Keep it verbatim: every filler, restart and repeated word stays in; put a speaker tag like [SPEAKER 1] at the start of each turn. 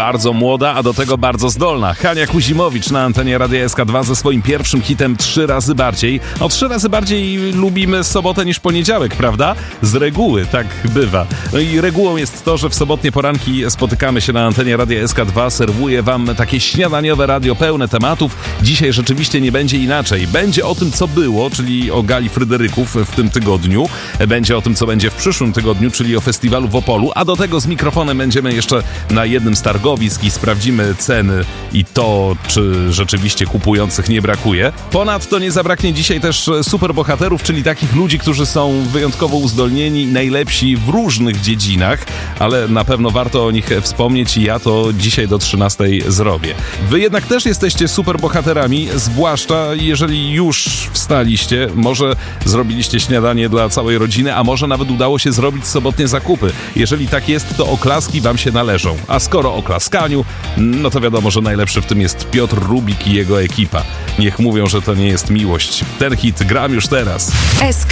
[SPEAKER 1] bardzo młoda, a do tego bardzo zdolna. Hania Kuzimowicz na antenie Radia S K dwa ze swoim pierwszym hitem Trzy razy bardziej. O trzy razy bardziej lubimy sobotę niż poniedziałek, prawda? Z reguły tak bywa. No i regułą jest to, że w sobotnie poranki spotykamy się na antenie Radia S K dwa. Serwuję wam takie śniadaniowe radio pełne tematów. Dzisiaj rzeczywiście nie będzie inaczej. Będzie o tym, co było, czyli o Gali Fryderyków w tym tygodniu. Będzie o tym, co będzie w przyszłym tygodniu, czyli o festiwalu w Opolu. A do tego z mikrofonem będziemy jeszcze na jednym z targowisk i sprawdzimy ceny i to, czy rzeczywiście kupujących nie brakuje. Ponadto nie zabraknie dzisiaj też superbohaterów, czyli takich ludzi, którzy są wyjątkowo uzdolnieni i najlepsi w różnych dziedzinach, ale na pewno warto o nich wspomnieć i ja to dzisiaj do trzynastej zrobię. Wy jednak też jesteście superbohaterami, zwłaszcza jeżeli już wstaliście, może zrobiliście śniadanie dla całej rodziny, a może nawet udało się zrobić sobotnie zakupy. Jeżeli tak jest, to oklaski wam się należą. A skoro o klaskaniu, no to wiadomo, że najlepszy w tym jest Piotr Rubik i jego ekipa. Niech mówią, że to nie jest miłość. Ten hit gram już teraz.
[SPEAKER 2] S